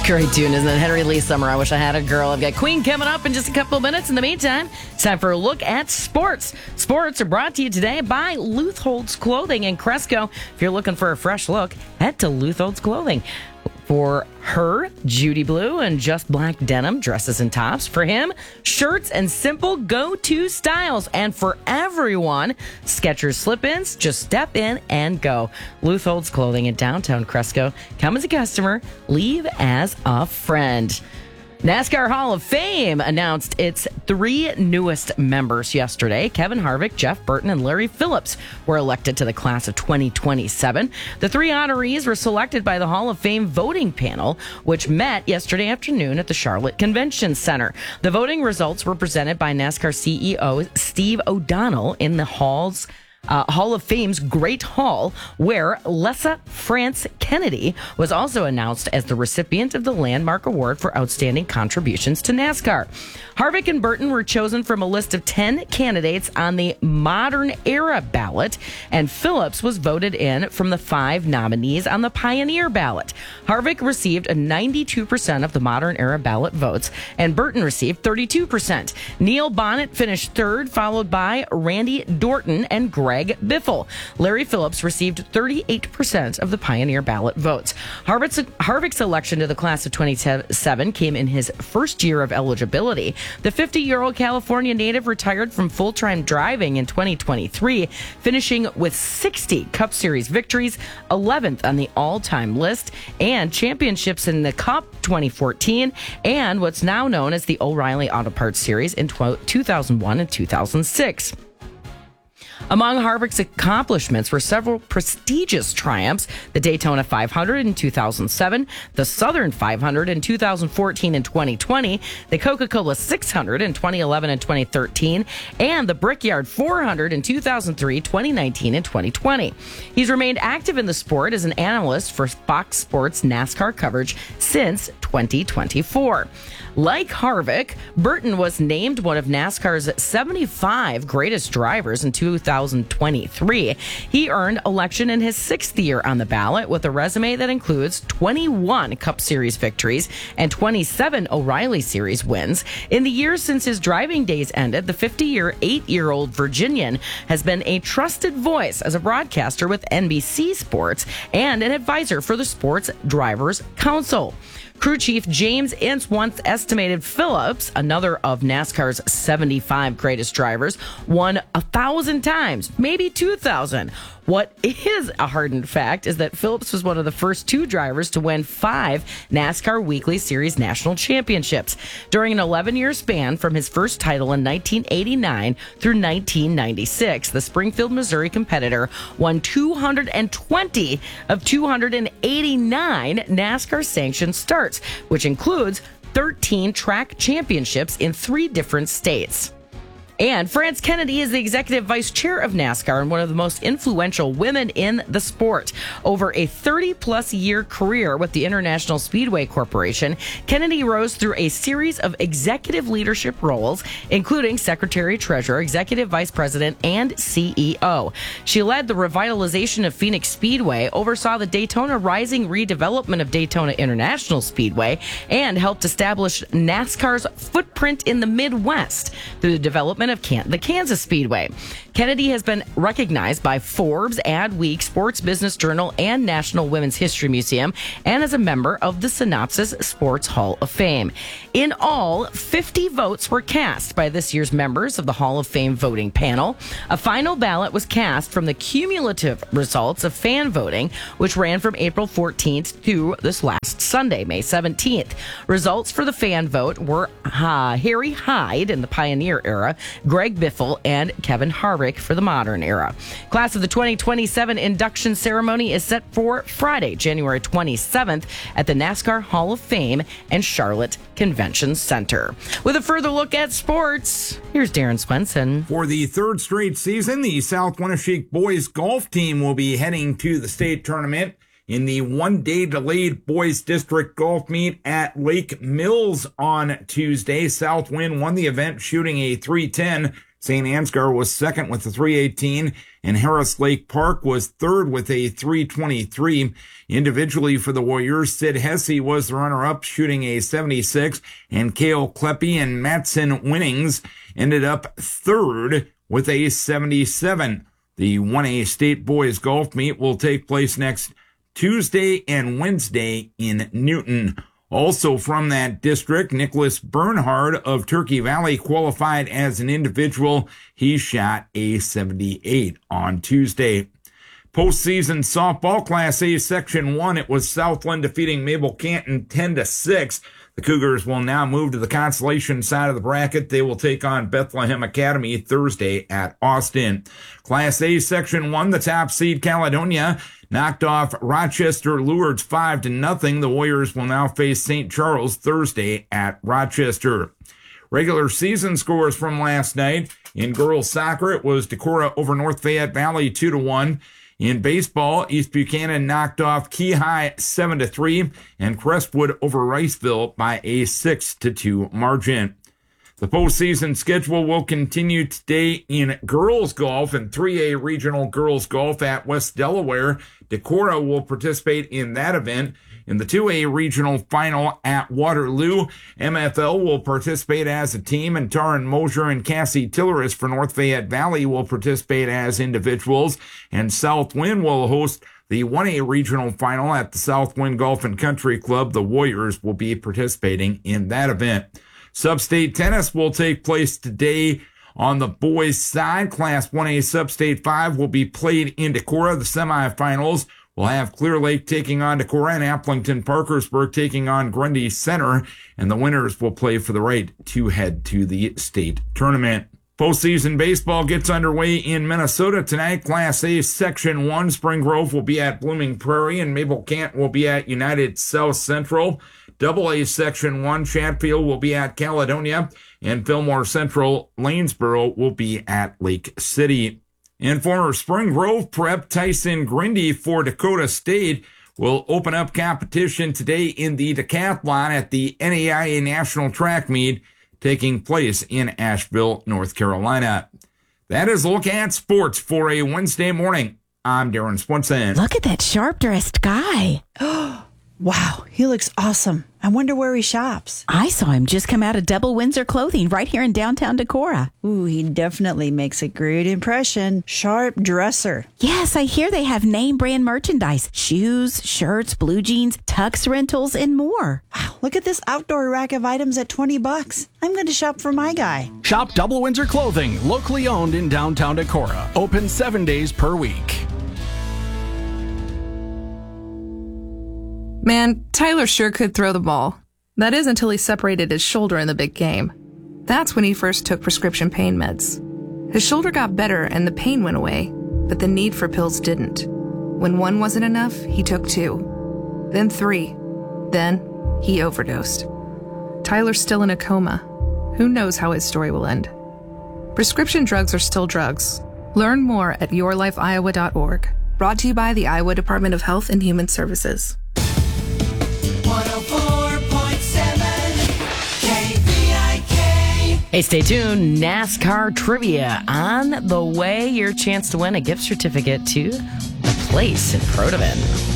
Great tune, isn't it? Henry Lee Summer, I Wish I Had a Girl. I've got Queen coming up in just a couple of minutes. In the meantime, it's time for a look at sports. Sports are brought to you today by Lutholds Clothing in Cresco. If you're looking for a fresh look, head to Lutholds Clothing. For her, Judy Blue and Just Black denim, dresses and tops. For him, shirts and simple go-to styles. And for everyone, Skechers slip-ins. Just step in and go. Lutholds Clothing in downtown Cresco. Come as a customer, leave as a friend. NASCAR Hall of Fame announced its 3 newest members yesterday. Kevin Harvick, Jeff Burton, and Larry Phillips were elected to the class of 2027. The 3 honorees were selected by the Hall of Fame voting panel, which met yesterday afternoon at the Charlotte Convention Center. The voting results were presented by NASCAR CEO Steve O'Donnell in the Hall of Fame's Great Hall, where Lessa France Kennedy was also announced as the recipient of the Landmark Award for Outstanding Contributions to NASCAR. Harvick and Burton were chosen from a list of 10 candidates on the Modern Era ballot, and Phillips was voted in from the 5 nominees on the Pioneer ballot. Harvick received a 92% of the Modern Era ballot votes, and Burton received 32%. Neil Bonnet finished third, followed by Randy Dorton and Greg Biffle. Larry Phillips received 38% of the Pioneer ballot votes. Harvick's election to the class of 27 came in his first year of eligibility. The 50-year-old California native retired from full-time driving in 2023, finishing with 60 Cup Series victories, 11th on the all-time list, and championships in the Cup 2014 and what's now known as the O'Reilly Auto Parts Series in 2001 and 2006. Among Harvick's accomplishments were several prestigious triumphs: the Daytona 500 in 2007, the Southern 500 in 2014 and 2020, the Coca-Cola 600 in 2011 and 2013, and the Brickyard 400 in 2003, 2019, and 2020. He's remained active in the sport as an analyst for Fox Sports NASCAR coverage since 2024. Like Harvick, Burton was named one of NASCAR's 75 greatest drivers in 2023. He earned election in his 6th year on the ballot with a resume that includes 21 Cup Series victories and 27 O'Reilly Series wins. In the years since his driving days ended, the 58-year-old Virginian has been a trusted voice as a broadcaster with NBC Sports and an advisor for the Sports Drivers Council. Crew chief James Ince once estimated Phillips, another of NASCAR's 75 greatest drivers, won 1,000 times, maybe 2,000. What is a hardened fact is that Phillips was one of the first 2 drivers to win 5 NASCAR Weekly Series national championships. During an 11-year span from his first title in 1989 through 1996, the Springfield, Missouri competitor won 220 of 289 NASCAR-sanctioned starts, which includes 13 track championships in 3 different states. And France Kennedy is the executive vice chair of NASCAR and one of the most influential women in the sport. Over a 30-plus year career with the International Speedway Corporation, Kennedy rose through a series of executive leadership roles, including secretary-treasurer, executive vice president, and CEO. She led the revitalization of Phoenix Speedway, oversaw the Daytona Rising redevelopment of Daytona International Speedway, and helped establish NASCAR's footprint in the Midwest through the development of the Kansas Speedway. Kennedy has been recognized by Forbes, Adweek, Sports Business Journal, and National Women's History Museum, and as a member of the Synopsis Sports Hall of Fame. In all, 50 votes were cast by this year's members of the Hall of Fame voting panel. A final ballot was cast from the cumulative results of fan voting, which ran from April 14th to this last Sunday, May 17th. Results for the fan vote were Harry Hyde in the Pioneer era, Greg Biffle, and Kevin Harvick for the Modern Era. Class of the 2027 induction ceremony is set for Friday, January 27th at the NASCAR Hall of Fame and Charlotte Convention Center. With a further look at sports, here's Darren Swenson. For the 3rd straight season, the South Winneshiek boys golf team will be heading to the state tournament in the 1-day delayed boys district golf meet at Lake Mills on Tuesday. Southwind won the event shooting a .310. St. Ansgar was second with a 318, and Harris Lake Park was third with a 323. Individually for the Warriors, Sid Hesse was the runner-up, shooting a 76, and Cale Kleppe and Matson Winnings ended up third with a 77. The 1A State Boys Golf Meet will take place next Tuesday and Wednesday in Newton. Also from that district, Nicholas Bernhard of Turkey Valley qualified as an individual. He shot a 78 on Tuesday. Postseason softball Class A Section 1, it was Southland defeating Mabel Canton 10-6. The Cougars will now move to the consolation side of the bracket. They will take on Bethlehem Academy Thursday at Austin. Class A Section 1, the top seed Caledonia knocked off Rochester Lourdes 5-0. The Warriors will now face St. Charles Thursday at Rochester. Regular season scores from last night. In girls soccer, it was Decorah over North Fayette Valley 2-1. In baseball, East Buchanan knocked off Key High 7-3, and Crestwood over Riceville by a 6-2 margin. The postseason schedule will continue today in girls golf and 3A regional girls golf at West Delaware. Decorah will participate in that event. In the 2A regional final at Waterloo, MFL will participate as a team, and Taryn Mosier and Cassie Tilleris for North Fayette Valley will participate as individuals, and Southwind will host the 1A regional final at the Southwind Golf and Country Club. The Warriors will be participating in that event. Sub-state tennis will take place today on the boys' side. Class 1A Sub-State 5 will be played in Decorah. The semifinals will have Clear Lake taking on Decorah and Applington Parkersburg taking on Grundy Center, and the winners will play for the right to head to the state tournament. Postseason baseball gets underway in Minnesota tonight. Class A Section 1, Spring Grove will be at Blooming Prairie, and Mabel Cant will be at United South Central. Double A Section 1, Chatfield will be at Caledonia, and Fillmore Central Lanesboro will be at Lake City. And former Spring Grove prep Tyson Grindy for Dakota State will open up competition today in the decathlon at the NAIA National Track Meet taking place in Asheville, North Carolina. That is a look at sports for a Wednesday morning. I'm Darren Swenson. Look at that sharp-dressed guy. Wow, he looks awesome. I wonder where he shops. I saw him just come out of Double Windsor Clothing right here in downtown Decorah. Ooh, he definitely makes a great impression. Sharp dresser. Yes, I hear they have name brand merchandise. Shoes, shirts, blue jeans, tux rentals, and more. Wow, look at this outdoor rack of items at $20. I'm going to shop for my guy. Shop Double Windsor Clothing, locally owned in downtown Decorah. Open 7 days per week. Man, Tyler sure could throw the ball. That is until he separated his shoulder in the big game. That's when he first took prescription pain meds. His shoulder got better and the pain went away, but the need for pills didn't. When one wasn't enough, he took 2. Then 3. Then he overdosed. Tyler's still in a coma. Who knows how his story will end? Prescription drugs are still drugs. Learn more at yourlifeiowa.org. Brought to you by the Iowa Department of Health and Human Services. 104.7 KVIK. Hey, stay tuned. NASCAR trivia on the way. Your chance to win a gift certificate to the place in Protivin.